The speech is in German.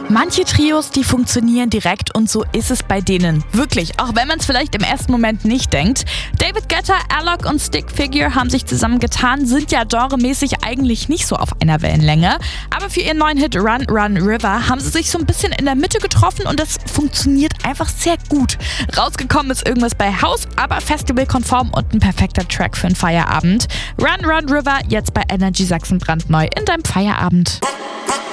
Manche Trios, die funktionieren direkt und so ist es bei denen. Wirklich, auch wenn man es vielleicht im ersten Moment nicht denkt. David Guetta, Alok und Stick Figure haben sich zusammengetan, sind ja genremäßig eigentlich nicht so auf einer Wellenlänge. Aber für ihren neuen Hit Run Run River haben sie sich so ein bisschen in der Mitte getroffen und das funktioniert einfach sehr gut. Rausgekommen ist irgendwas bei House, aber festivalkonform und ein perfekter Track für einen Feierabend. Run Run River, jetzt bei Energy Sachsen brandneu in deinem Feierabend.